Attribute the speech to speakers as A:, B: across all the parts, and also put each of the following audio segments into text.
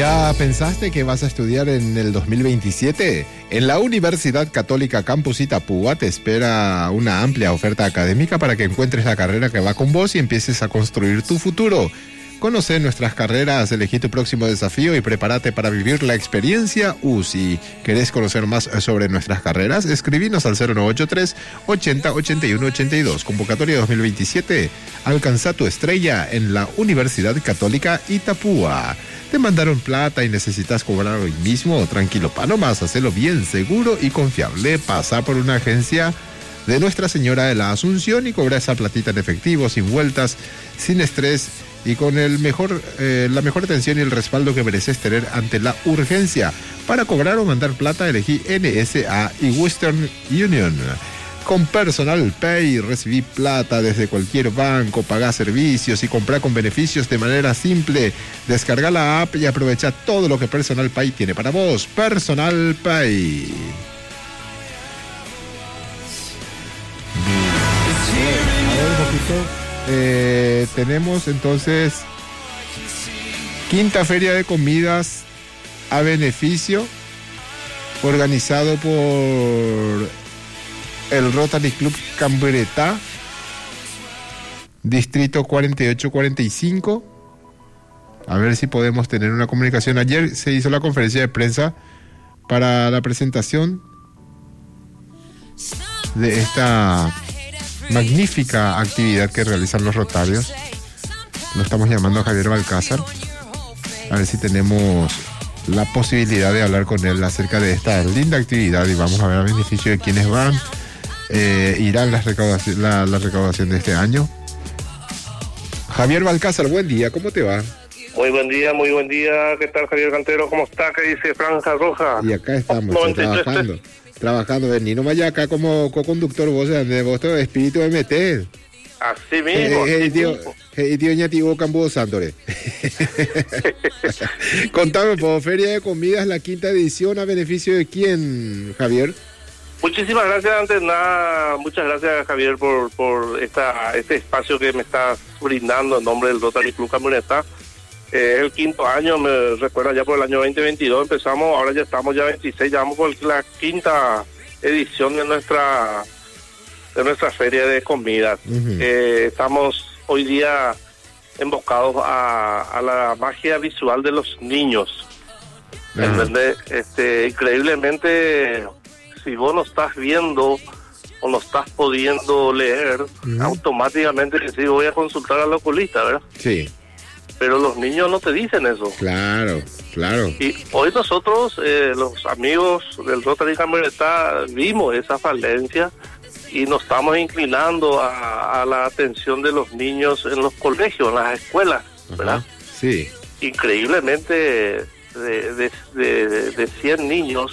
A: ¿Ya pensaste que vas a estudiar en el 2027? En la Universidad Católica Campus Itapúa te espera una amplia oferta académica para que encuentres la carrera que va con vos y empieces a construir tu futuro. Conoce nuestras carreras, elegí tu próximo desafío y prepárate para vivir la experiencia UCI. ¿Querés conocer más sobre nuestras carreras? Escribinos al 0983 80 81 82. Convocatoria 2027. Alcanza tu estrella en la Universidad Católica Itapúa. Te mandaron plata y necesitas cobrar hoy mismo. Tranquilo, pa, nomás, hacelo bien, seguro y confiable. Pasa por una agencia de Nuestra Señora de la Asunción y cobra esa platita en efectivo, sin vueltas, sin estrés y con la mejor atención y el respaldo que mereces tener ante la urgencia. Para cobrar o mandar plata, elegí NSA y Western Union. Con Personal Pay recibí plata desde cualquier banco, pagá servicios y comprá con beneficios de manera simple. Descarga la app y aprovecha todo lo que Personal Pay tiene para vos. Personal Pay. A ver un poquito. Tenemos entonces quinta feria de comidas a beneficio organizado por el Rotary Club Camburetá, distrito 4845. A ver si podemos tener una comunicación. Ayer se hizo la conferencia de prensa para la presentación de esta magnífica actividad que realizan los rotarios. Lo estamos llamando a Javier Balcázar, a ver si tenemos la posibilidad de hablar con él acerca de esta linda actividad y vamos a ver a beneficio de quienes van, irán la recaudación de este año. Javier Balcázar, buen día, ¿cómo te va?
B: Muy buen día, ¿qué tal Javier Cantero? ¿Cómo está? ¿Qué dice Franja Roja?
A: Y acá estamos, trabajando, vení nomás ya acá como co-conductor, vos todo espíritu de meter.
B: Así mismo.
A: Tío ñativo Cambudo Sándore. Contame, por Feria de Comidas, la quinta edición, ¿a beneficio de quién, Javier?
B: Muchísimas gracias, antes de nada, muchas gracias Javier por este espacio que me estás brindando en nombre del Rotary Club Camioneta. Es el quinto año, me recuerda ya por el año 2022 empezamos, ahora ya estamos ya 26, ya vamos por la quinta edición de nuestra feria de comidas. Estamos hoy día embocados a la magia visual de los niños. ¿Entendés? Increíblemente, si vos no estás viendo o no estás pudiendo leer, automáticamente decís voy a consultar al oculista, ¿verdad?
A: Sí.
B: Pero los niños no te dicen eso.
A: Claro.
B: Y hoy nosotros, los amigos del Rotary Camioneta, vimos esa falencia y nos estamos inclinando a la atención de los niños en los colegios, en las escuelas, ¿verdad?
A: Sí.
B: Increíblemente, de 100 niños,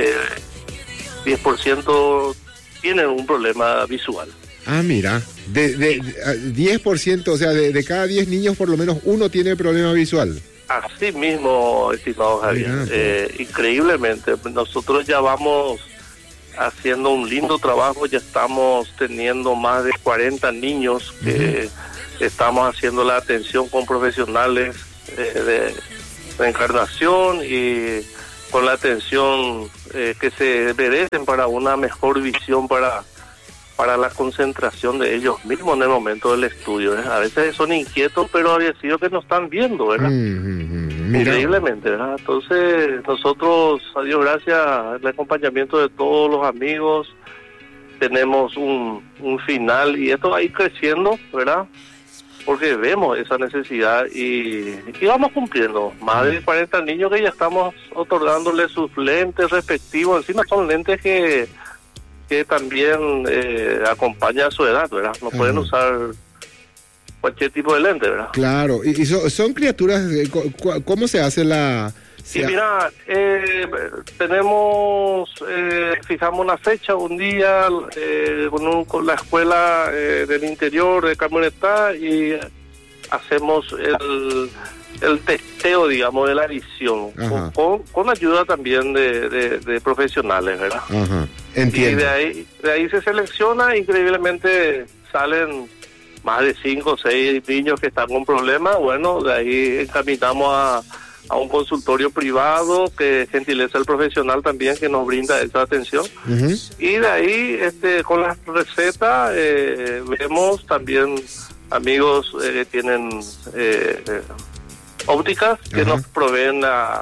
B: 10% tienen un problema visual.
A: Ah, mira, de 10%, o sea, de cada 10 niños por lo menos uno tiene problema visual.
B: Así mismo, estimado Javier. Increíblemente, nosotros ya vamos haciendo un lindo trabajo, ya estamos teniendo más de 40 niños que estamos haciendo la atención con profesionales de encarnación y con la atención que se merecen para una mejor visión para la concentración de ellos mismos en el momento del estudio. A veces son inquietos, pero había sido que no están viendo, ¿verdad? Increíblemente, ¿verdad? Entonces, nosotros, a Dios gracias, el acompañamiento de todos los amigos, tenemos un final y esto va a ir creciendo, ¿verdad? Porque vemos esa necesidad y vamos cumpliendo. Más de 40 niños que ya estamos otorgándoles sus lentes respectivos. Encima son lentes que también acompaña a su edad, ¿verdad? No pueden usar cualquier tipo de lente, ¿verdad?
A: Claro, y son criaturas, ¿cómo se hace la...?
B: Sí, mira, fijamos una fecha, un día, con la escuela del interior de Camioneta y hacemos el testeo, digamos, de la visión, con ayuda también de profesionales, ¿verdad?
A: Entiendo.
B: Y de ahí se selecciona, increíblemente salen más de 5 o 6 niños que están con problemas. Bueno, de ahí encaminamos a un consultorio privado, que gentileza el profesional también que nos brinda esa atención. Y de ahí, con las recetas, vemos también amigos que tienen ópticas que nos proveen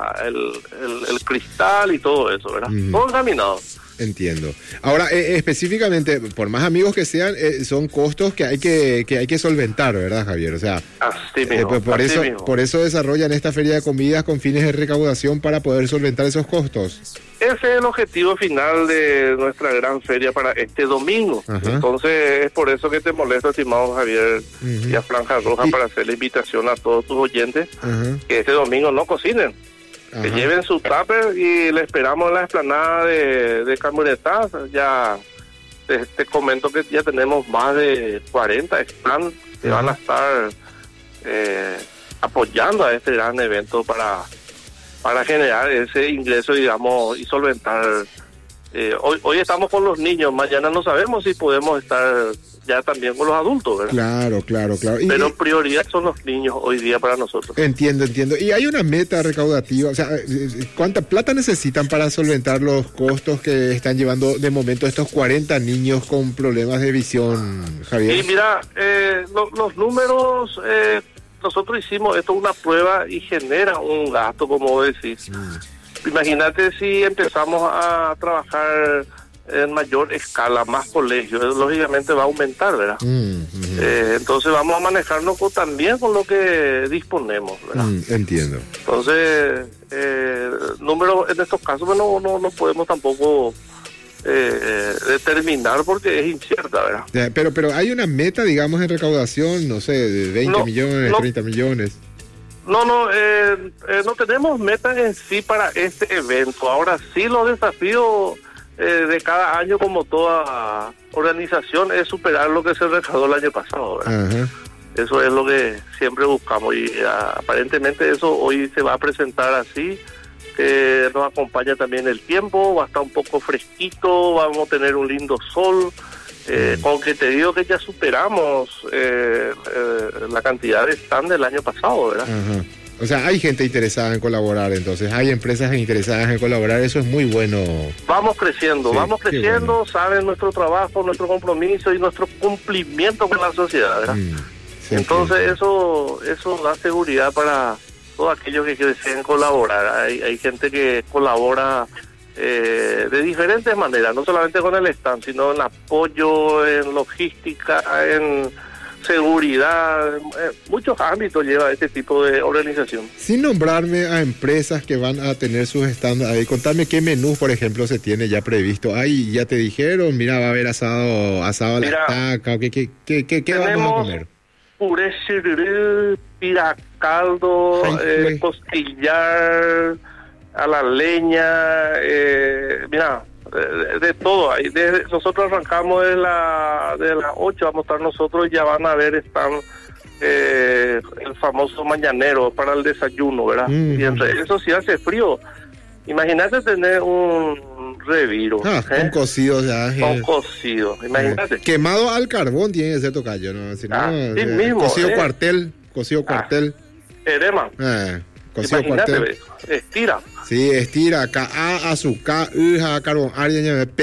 B: el cristal y todo eso, ¿verdad? Todo encaminado.
A: Entiendo. Ahora, específicamente, por más amigos que sean, son costos que hay que solventar, ¿verdad, Javier? O sea,
B: así mismo,
A: por eso desarrollan esta feria de comidas con fines de recaudación para poder solventar esos costos.
B: Ese es el objetivo final de nuestra gran feria para este domingo. Entonces, es por eso que te molesto, estimado Javier, y a Franja Roja, para hacer la invitación a todos tus oyentes que este domingo no cocinen. Que lleven su tupper y le esperamos en la explanada de Camioneta. Ya te comento que ya tenemos más de 40 stands que van a estar apoyando a este gran evento para generar ese ingreso, digamos, y solventar. Hoy estamos con los niños, mañana no sabemos si podemos estar ya también con los adultos, ¿verdad?
A: Claro.
B: Pero prioridad son los niños hoy día para nosotros.
A: Entiendo. Y hay una meta recaudativa, o sea, ¿cuánta plata necesitan para solventar los costos que están llevando de momento estos 40 niños con problemas de visión, Javier?
B: Y mira, los números, nosotros hicimos esto una prueba y genera un gasto, como vos decís. Imagínate si empezamos a trabajar en mayor escala, más colegios, lógicamente va a aumentar, ¿verdad? Entonces vamos a manejarnos también con lo que disponemos, ¿verdad?
A: Entiendo.
B: Entonces, números en estos casos no podemos tampoco determinar porque es incierta, ¿verdad?
A: Pero hay una meta, digamos, en recaudación, no sé, de 20 millones, 30 millones.
B: No tenemos metas en sí para este evento. Ahora sí, los desafíos de cada año, como toda organización, es superar lo que se recaudó el año pasado, ¿verdad? Eso es lo que siempre buscamos y aparentemente eso hoy se va a presentar así. Nos acompaña también el tiempo, va a estar un poco fresquito, vamos a tener un lindo sol, con que te digo que ya superamos la cantidad de stand del año pasado, ¿verdad?
A: O sea, hay gente interesada en colaborar, entonces, hay empresas interesadas en colaborar, eso es muy bueno.
B: Vamos creciendo,
A: bueno.
B: Saben nuestro trabajo, nuestro compromiso y nuestro cumplimiento con la sociedad, ¿verdad? Entonces eso da seguridad para todos aquellos que deseen colaborar. Hay gente que colabora de diferentes maneras, no solamente con el stand, sino en apoyo, en logística, en seguridad, muchos ámbitos lleva este tipo de organización.
A: Sin nombrarme a empresas que van a tener sus stands ahí, contame qué menú, por ejemplo, se tiene ya previsto. Ay, ya te dijeron, mira, va a haber asado a la estaca, ¿qué vamos a comer?
B: Puré chirurú, piracaldo, costillar a la leña, mira, de todo. Nosotros arrancamos de las 8, vamos a estar nosotros, ya van a ver, están el famoso mañanero para el desayuno, ¿verdad? Y entre eso, si hace frío, imagínate tener un reviro.
A: Un cocido ya.
B: Un cocido, imagínate.
A: Quemado al carbón tiene que ser, tocayo, ¿no? Si no,
B: sí mismo.
A: Cocido cuartel.
B: Edema.
A: Cocido cuartel.
B: Estira.
A: Sí, estira. Azúcar, carbón, área,